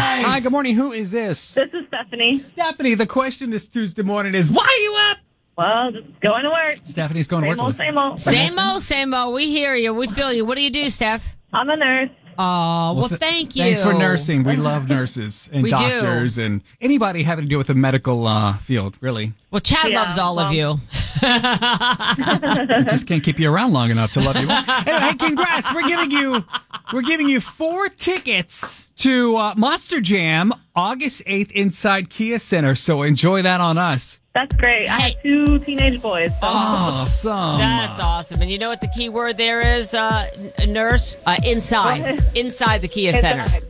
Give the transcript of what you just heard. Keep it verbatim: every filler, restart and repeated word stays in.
Hi, good morning. Who is this? This is Stephanie. Stephanie, the question this Tuesday morning is, why are you up? Well, just going to work. Stephanie's going Same to work. old, same old. Same old, same old. We hear you. We feel you. What do you do, Steph? I'm a nurse. Oh, well, th- thank you. Thanks for nursing. We love nurses and We do. doctors and anybody having to do with the medical uh, field, really. Well, Chad Yeah, loves all of well- you. I just can't keep you around long enough to love you. Anyway, hey, congrats. We're giving you we're giving you four tickets to uh, Monster Jam August eighth inside Kia Center. So enjoy that on us. That's great. I Hey. have two teenage boys. So. Awesome. That's awesome. And you know what the key word there is, uh, n- nurse? Uh, inside. Inside the Kia Center. Inside.